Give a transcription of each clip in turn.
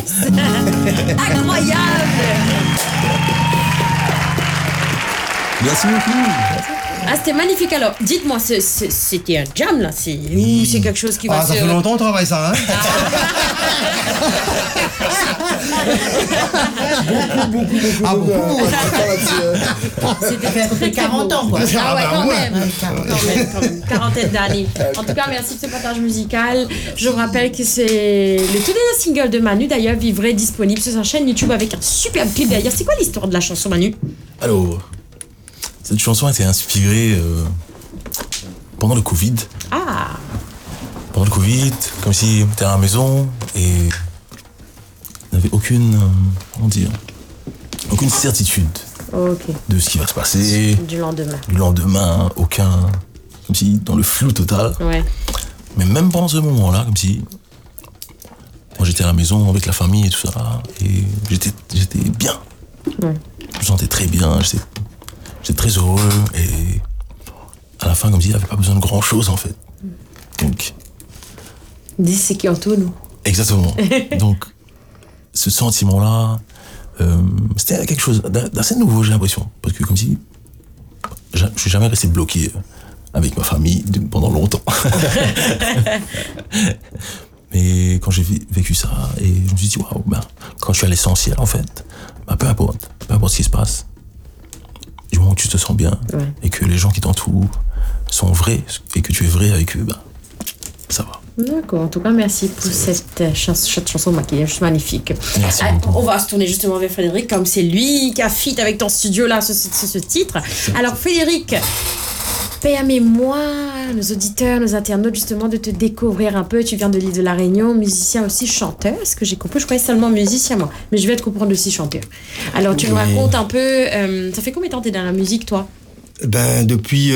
Incroyable. Merci beaucoup. Ah, c'était magnifique. Alors, dites-moi, c'était un jam, là? Ou c'est quelque chose qui va ça fait longtemps qu'on travaille ça, hein? Beaucoup. C'était très 40 ans, quoi. Ah ouais, quand ouais. même. Quand même. Quarantaine d'années. En tout cas, merci de ce partage musical. Je vous rappelle que c'est le tout dernier single de Manu, d'ailleurs, Vivray, disponible sur sa chaîne YouTube avec un superbe clip derrière. C'est quoi l'histoire de la chanson, Manu? Alors, cette chanson a été inspirée pendant le Covid. Ah. Pendant le Covid, comme si on était à la maison et on n'avait aucune, aucune certitude de ce qui va se passer. Du lendemain. Du lendemain, comme si dans le flou total. Ouais. Mais même pendant ce moment-là, comme si moi j'étais à la maison avec la famille et tout ça, et j'étais bien. Ouais. Je me sentais très bien, j'étais très heureux et à la fin, comme s'il n'y avait pas besoin de grand-chose en fait. Donc. Dis c'est qui entoure nous. Exactement. Donc, ce sentiment-là, c'était quelque chose d'assez nouveau, j'ai l'impression. Parce que comme si je suis jamais resté bloqué avec ma famille pendant longtemps. Mais quand j'ai vécu ça, et je me suis dit, waouh, quand je suis à l'essentiel, en fait, peu importe ce qui se passe, du moment où tu te sens bien, et que les gens qui t'entourent sont vrais, et que tu es vrai avec eux, ça va. D'accord, en tout cas, merci pour cette chanson maquillage magnifique. Merci beaucoup. On va se tourner justement vers Frédéric, comme c'est lui qui a feat avec ton studio là, ce titre. Alors, Frédéric, permets-moi, nos auditeurs, nos internautes, justement, de te découvrir un peu. Tu viens de l'île de la Réunion, musicien aussi, chanteur. Est-ce que j'ai compris? Je croyais seulement musicien, moi. Mais je vais te comprendre aussi chanteur. Alors, tu nous racontes un peu. Ça fait combien de temps que tu es dans la musique, toi? Depuis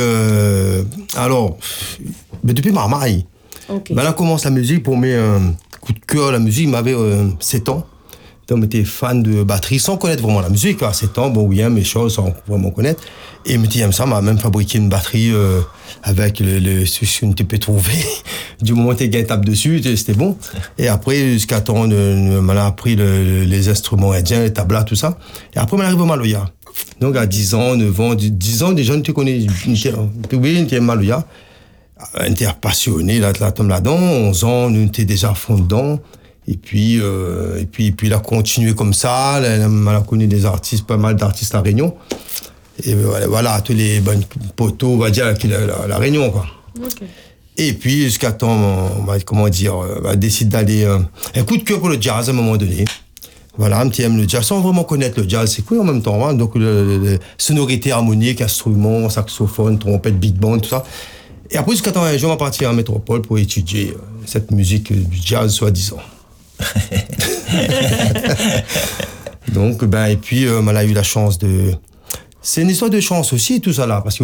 Marmaille. Okay. Là, commence la musique pour mes coups de cœur. La musique m'avait 7 ans. Donc, j'étais fan de batterie sans connaître vraiment la musique. À 7 ans, mes choses sans vraiment connaître. Et ça m'a même fabriqué une batterie avec ce qu'on peut trouver. Du moment que tu tapes dessus, c'était bon. Et après, jusqu'à temps, on m'a appris les instruments indiens, les tablas, tout ça. Et après, on arrive au Maloya. Donc, à 10 ans, 9 ans, 10 ans, déjà, tu connais une Maloya. On était passionné là-dedans. 11 ans, on était déjà à fond dedans. Et puis, il a continué comme ça. On a connu des artistes, pas mal d'artistes à La Réunion. Et voilà, tous les bons poteaux, on va dire, la Réunion, quoi. Okay. Et puis, jusqu'à temps, on décide d'aller. Un coup de cœur pour le jazz à un moment donné. Voilà, un petit aime le jazz, sans vraiment connaître le jazz, c'est quoi en même temps, hein? Donc, sonorité harmonique, instruments, saxophone, trompette, big band, tout ça. Et après, jusqu'à temps, un jour, on va partir en métropole pour étudier cette musique du jazz, soi-disant. Donc, et puis, on a eu la chance de... C'est une histoire de chance aussi, tout ça là, parce que